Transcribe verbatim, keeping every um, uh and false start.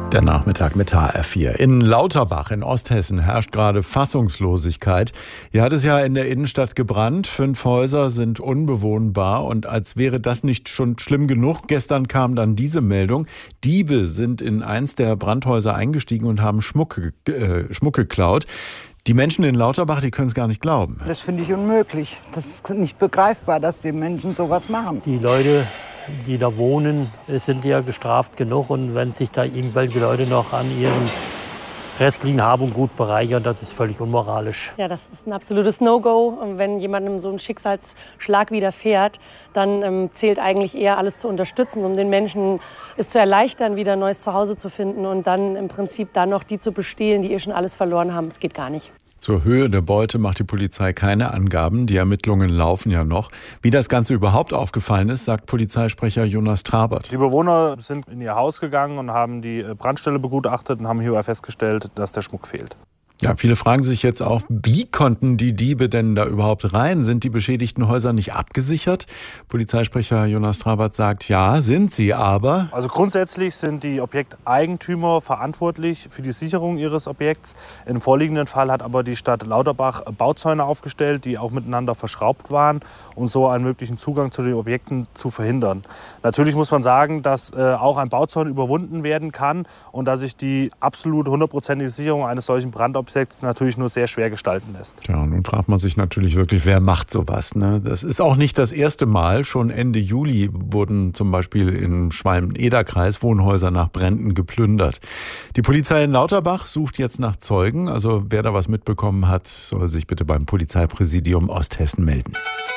Der Nachmittag mit H R vier. In Lauterbach in Osthessen herrscht gerade Fassungslosigkeit. Hier hat es ja in der Innenstadt gebrannt. Fünf Häuser sind unbewohnbar. Und als wäre das nicht schon schlimm genug, gestern kam dann diese Meldung. Diebe sind in eins der Brandhäuser eingestiegen und haben Schmuck, äh, Schmuck geklaut. Die Menschen in Lauterbach, die können es gar nicht glauben. Das finde ich unmöglich. Das ist nicht begreifbar, dass die Menschen sowas machen. Die Leute, die da wohnen, sind ja gestraft genug. Und wenn sich da irgendwelche Leute noch an ihren restlichen Hab und Gut bereichern, das ist völlig unmoralisch. Ja, das ist ein absolutes No-Go. Und wenn jemandem so ein Schicksalsschlag widerfährt, dann ähm, zählt eigentlich eher alles zu unterstützen, um den Menschen es zu erleichtern, wieder ein neues Zuhause zu finden und dann im Prinzip dann noch die zu bestehlen, die eh schon alles verloren haben. Das geht gar nicht. Zur Höhe der Beute macht die Polizei keine Angaben. Die Ermittlungen laufen ja noch. Wie das Ganze überhaupt aufgefallen ist, sagt Polizeisprecher Jonas Trabert. Die Bewohner sind in ihr Haus gegangen und haben die Brandstelle begutachtet und haben hier festgestellt, dass der Schmuck fehlt. Ja, viele fragen sich jetzt auch, wie konnten die Diebe denn da überhaupt rein? Sind die beschädigten Häuser nicht abgesichert? Polizeisprecher Jonas Trabert sagt, ja, sind sie, aber... Also grundsätzlich sind die Objekteigentümer verantwortlich für die Sicherung ihres Objekts. Im vorliegenden Fall hat aber die Stadt Lauterbach Bauzäune aufgestellt, die auch miteinander verschraubt waren, um so einen möglichen Zugang zu den Objekten zu verhindern. Natürlich muss man sagen, dass äh, auch ein Bauzaun überwunden werden kann und dass sich die absolut hundertprozentige Sicherung eines solchen Brandobjekts natürlich nur sehr schwer gestalten lässt. Ja, nun fragt man sich natürlich wirklich, wer macht sowas, ne? Das ist auch nicht das erste Mal. Schon Ende Juli wurden zum Beispiel im Schwalm-Eder-Kreis Wohnhäuser nach Bränden geplündert. Die Polizei in Lauterbach sucht jetzt nach Zeugen. Also wer da was mitbekommen hat, soll sich bitte beim Polizeipräsidium Osthessen melden.